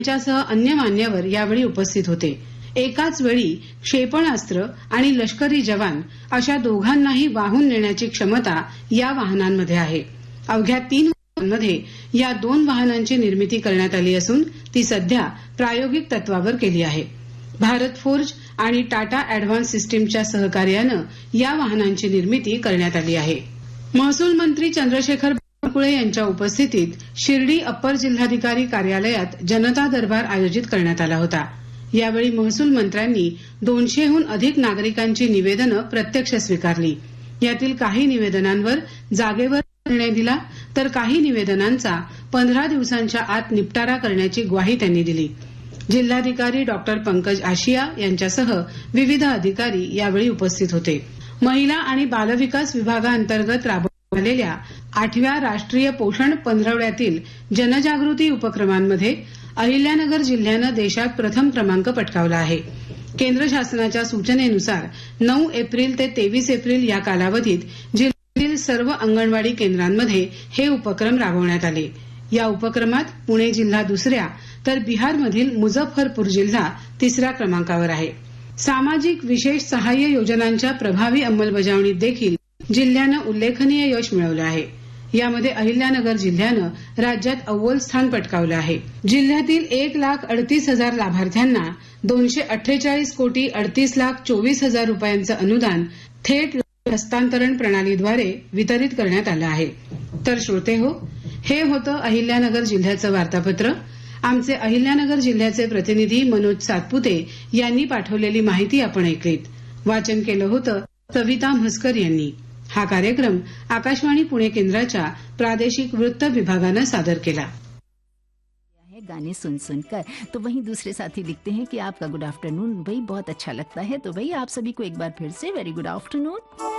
यांच्यासह अन्य मान्यवर यावेळी उपस्थित होते. एकाच वेळी क्षेपणास्त्र आणि लष्करी जवान अशा दोघांनाही वाहून नेण्याची क्षमता या वाहनांमध्ये आहे. अवघ्या 3 वर्षांमध्ये या 2 वाहनांची निर्मिती करण्यात आली असून ती सध्या प्रायोगिक तत्वावर केली आहे. भारत फोर्ज आणि टाटा ऍडव्हान्स सिस्टीमच्या सहकार्यानं या वाहनांची निर्मिती करण्यात आली आहे. महसूल मंत्री चंद्रशेखर बावनकुळे यांच्या उपस्थितीत शिर्डी अप्पर जिल्हाधिकारी कार्यालयात जनता दरबार आयोजित करण्यात आला होता. यावेळी महसूल मंत्र्यांनी 200हून अधिक नागरिकांची निवेदनं प्रत्यक्ष स्वीकारली. यातील काही निवेदनांवर जागेवर निर्णय दिला तर काही निवेदनांचा 15 दिवसांच्या आत निपटारा करण्याची ग्वाही त्यांनी दिली. जिल्हाधिकारी डॉक्टर पंकज आशिया यांच्यासह विविध अधिकारी यावेळी उपस्थित होते. महिला आणि बालविकास विभागाअंतर्गत राबवण्यात आलेल्या 8व्या राष्ट्रीय पोषण पंधरवड्यातील जनजागृती उपक्रमांमध्ये अहिल्यानगर जिल्ह्यानं देशात प्रथम क्रमांक पटकावला आहे. केंद्र शासनाच्या सूचनेनुसार 9 एप्रिल ते 23 एप्रिल या कालावधीत जिल्ह्यातील सर्व अंगणवाडी केंद्रांमध्ये हे उपक्रम राबवण्यात आले. या उपक्रमात पुणे जिल्हा दुसऱ्या तर बिहारमधील मुझफ्फरपूर जिल्हा तिसऱ्या क्रमांकावर आहे. सामाजिक विशेष सहाय्य योजनांच्या प्रभावी अंमलबजावणीत देखील जिल्ह्यानं उल्लेखनीय यश मिळवलं आहे. यामध्ये अहिल्यानगर जिल्ह्यानं राज्यात अव्वल स्थान पटकावलं आहे. जिल्ह्यातील 1,38,000 लाभार्थ्यांना 248 कोटी 38,24,000 रुपयांचं अनुदान थेट हस्तांतरण प्रणालीद्वारे वितरित करण्यात आलं आहे. तर श्रोतेहो, हे होतं अहिल्यानगर जिल्ह्याचं वार्तापत्र. आमचे अहिल्यानगर जिल्ह्याचे प्रतिनिधी मनोज सातपुते यांनी पाठवलेली माहिती आपण ऐकलीत. वाचन केलं होतं सविता म्हसकर यांनी. हा कार्यक्रम आकाशवाणी पुणे केंद्राच्या प्रादेशिक वृत्त विभागानं सादर केला. गाने सुन सुनकर तो वहीं दूसरे साथी लिखते हैं कि आपका गुड आफ्टरनून भाई बहुत अच्छा लगता है. तो भाई आप सभी को एक बार फिर से वेरी गुड आफ्टरनून.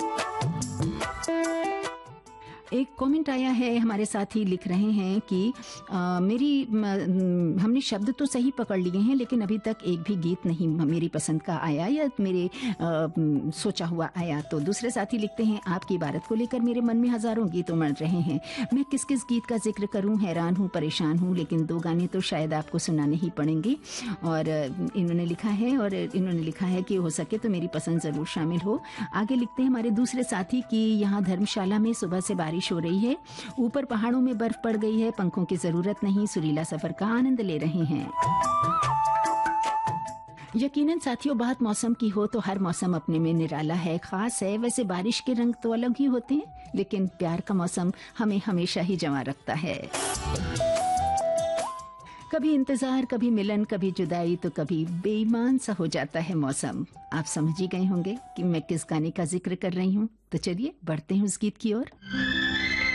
एक कमेंट आया है, हमारे साथी लिख रहे हैं कि हमने शब्द तो सही पकड़ लिए हैं लेकिन अभी तक एक भी गीत नहीं मेरी पसंद का आया या मेरे सोचा हुआ आया. तो दूसरे साथी लिखते हैं, आपकी इबारत को लेकर मेरे मन में हजारों गीत उमड़ रहे हैं. मैं किस किस गीत का जिक्र करूं, हैरान हूं, परेशान हूं, लेकिन 2 गाने तो शायद आपको सुनाने ही पड़ेंगे. और इन्होंने लिखा है कि हो सके तो मेरी पसंद जरूर शामिल हो. आगे लिखते हैं हमारे दूसरे साथी कि यहाँ धर्मशाला में सुबह से बारिश हो रही है, ऊपर पहाड़ों में बर्फ पड़ गई है, पंखों की जरूरत नहीं, सुरीला सफर का आनंद ले रहे हैं. यकीनन साथियों, बात मौसम की हो तो हर मौसम अपने में निराला है, खास है. वैसे बारिश के रंग तो अलग ही होते हैं, लेकिन प्यार का मौसम हमें हमेशा ही जमा रखता है. कभी इंतजार, कभी मिलन, कभी जुदाई, तो कभी बेईमान सा हो जाता है मौसम. आप समझ ही गए होंगे कि मैं किस गाने का जिक्र कर रही हूँ. तो चलिए बढ़ते हैं उस गीत की ओर.